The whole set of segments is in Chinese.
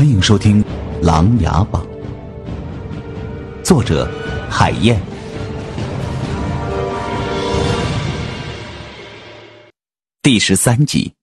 欢迎收听《琅琊榜》，作者海燕，第13集。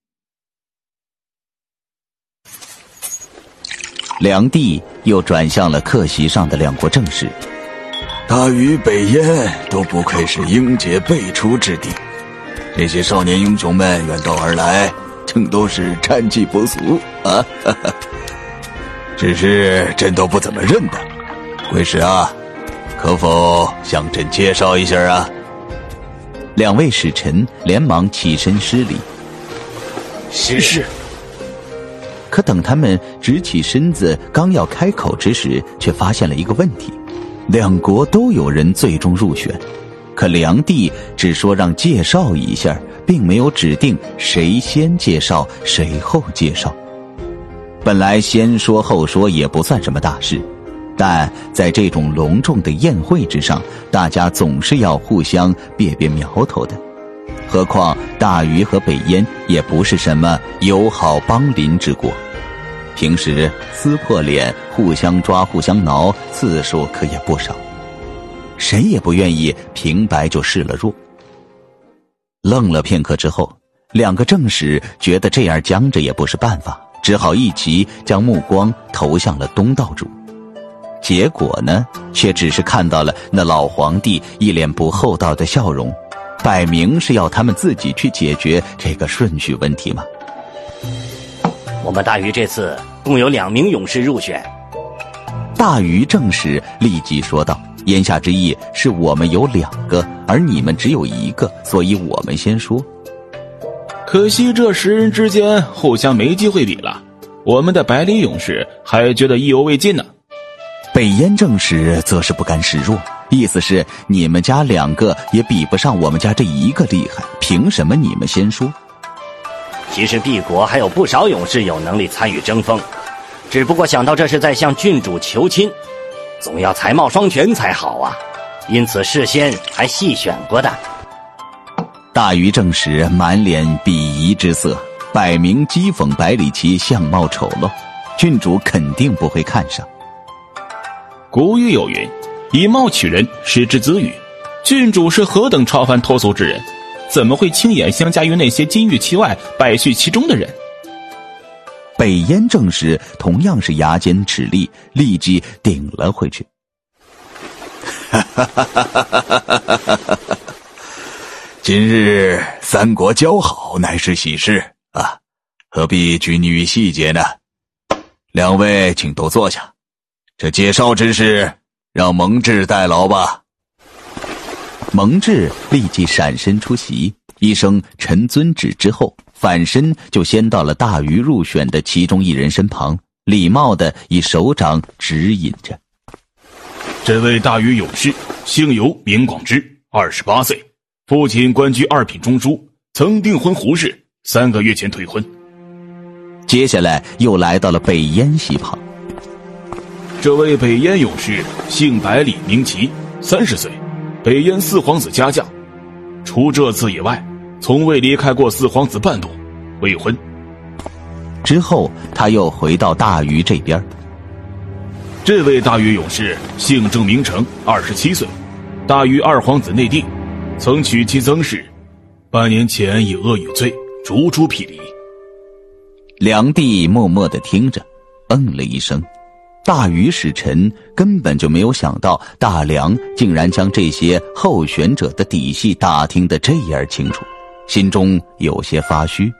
梁帝又转向了客席上的两国正士。 大禹、北燕都不愧是英杰辈出之地，这些少年英雄们远道而来，竟都是战绩不俗啊！只是朕都不怎么认得。贵使啊，可否向朕介绍一下啊？ 两位使臣连忙起身施礼。 是。 可等他们直起身子刚要开口之时，却发现了一个问题：两国都有人最终入选，可梁帝只说让介绍一下，并没有指定谁先介绍谁后介绍。本来先说后说也不算什么大事，但在这种隆重的宴会之上，大家总是要互相别别苗头的。何况大禹和北燕也不是什么友好邦邻之国，平时撕破脸互相抓互相挠次数可也不少，谁也不愿意平白就示了弱。愣了片刻之后，两个正使觉得这样僵着也不是办法，只好一齐将目光投向了东道主。结果呢，却只是看到了那老皇帝一脸不厚道的笑容，摆明是要他们自己去解决这个顺序问题嘛。 我们大禹这次共有2名勇士入选。 大禹正使立即说道，言下之意是我们有2个，而你们只有1个，所以我们先说。 可惜这10人之间互相没机会比了，我们的百里勇士还觉得意犹未尽呢。 北燕正使则是不甘示弱，意思是你们家2个也比不上我们家这1个厉害，凭什么你们先说？ 其实敝国还有不少勇士有能力参与争锋，只不过想到这是在向郡主求亲，总要才貌双全才好啊，因此事先还细选过的。 大禹正使满脸鄙夷之色，摆明讥讽百里奚相貌丑陋，郡主肯定不会看上。 古语有云，以貌取人，失之子语。郡主是何等超凡脱俗之人，怎么会轻眼相加于那些金玉其外败絮其中的人？ 北燕正使同样是牙尖齿利，立即顶了回去。 今日3国交好，乃是喜事啊，何必拘泥于细节呢？2位请都坐下，这介绍之事让蒙挚代劳吧。 蒙挚立即闪身出席，一声臣遵旨之后，反身就先到了大禹入选的其中1人身旁，礼貌地以手掌指引着。 这位大禹勇士姓尤名广之，28岁，父亲官居2品中书，曾订婚胡氏，3个月前退婚。 接下来又来到了北燕席旁。 这位北燕勇士姓百里名齐，30岁，北燕4皇子家将，除这次以外，从未离开过4皇子半步，未婚。 之后他又回到大禹这边。 这位大禹勇士姓郑名成，27岁，大禹2皇子内定，曾娶妻曾氏，半年前以恶有罪，逐出毗离。 梁帝默默地听着，嗯了一声。大禹使臣根本就没有想到大梁竟然将这些候选者的底细打听得这样清楚，心中有些发虚。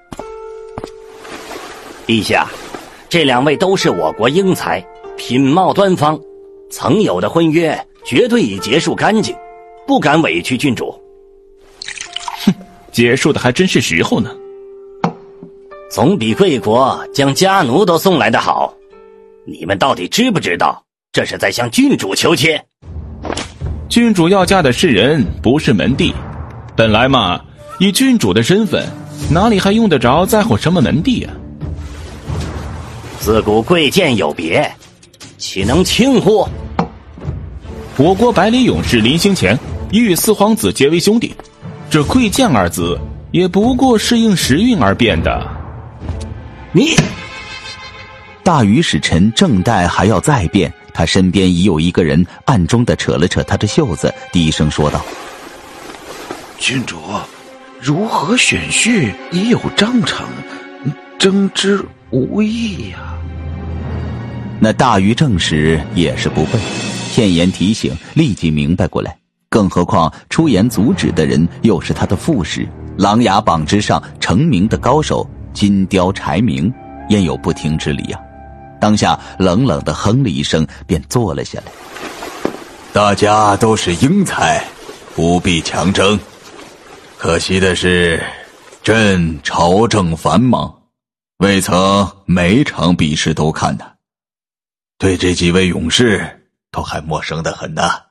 陛下，这2位都是我国英才，品貌端方，曾有的婚约绝对已结束干净，不敢委屈郡主。 哼，结束的还真是时候呢。 总比贵国将家奴都送来的好。你们到底知不知道，这是在向郡主求亲？ 郡主要嫁的是人，不是门第。本来嘛，以郡主的身份，哪里还用得着在乎什么门第啊？ 自古贵贱有别，岂能轻忽？ 我国百里勇士临行前已与4皇子结为兄弟，这贵贱2字也不过是应时运而变的。 你大禹使臣正待还要再变，他身边已有一个人暗中地扯了扯他的袖子，低声说道： 郡主，如何选婿已有章程，征之无益呀。 那大禹正史也是不笨，片言提醒，立即明白过来。更何况出言阻止的人又是他的副使，琅琊榜之上成名的高手金雕柴明，焉有不听之理啊？当下冷冷地哼了一声，便坐了下来。 大家都是英才，不必强争。可惜的是，朕朝政繁忙，未曾每场比试都看呢。对这几位勇士都还陌生得很呢。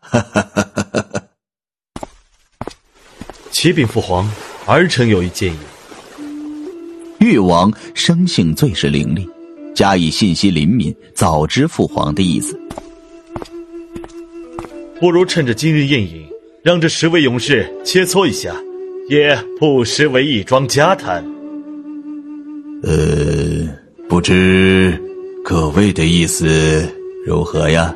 启禀父皇，儿臣有一建议。 誉王生性最是伶俐，加以信息灵敏，早知父皇的意思。 不如趁着今日宴饮，让这10位勇士切磋一下，也不失为一桩佳谈。 不知各位的意思如何呀？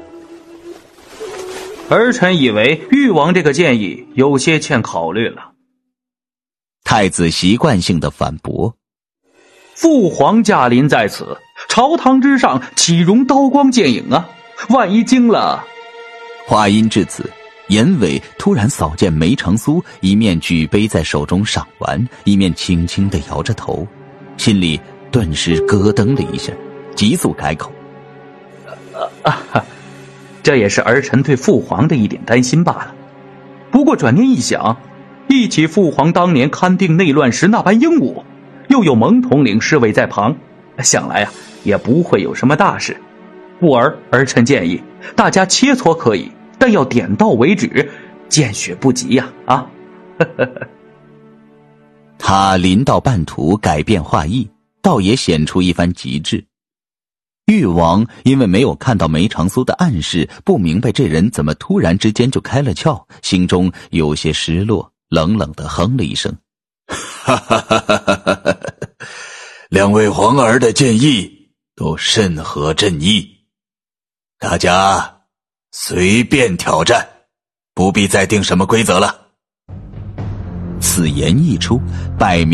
儿臣以为誉王这个建议有些欠考虑了。 太子习惯性的反驳： 父皇驾临在此，朝堂之上岂容刀光剑影啊？万一惊了…… 话音至此，严伟突然扫见梅长苏一面举杯在手中赏玩，一面轻轻地摇着头，心里顿时咯噔了一下，急速改口： 这也是儿臣对父皇的一点担心罢了。不过转念一想，忆起父皇当年勘定内乱时那般英武，又有蒙统领侍卫在旁，想来也不会有什么大事。故而儿臣建议大家切磋可以，但要点到为止，见血不急呀！ 他临到半途改变话意，倒也显出一番极致。誉王因为没有看到梅长苏的暗示，不明白这人怎么突然之间就开了窍，心中有些失落，冷冷地哼了一声： 两位皇儿的建议都甚合朕意，大家随便挑战，不必再定什么规则了。 此言一出，百名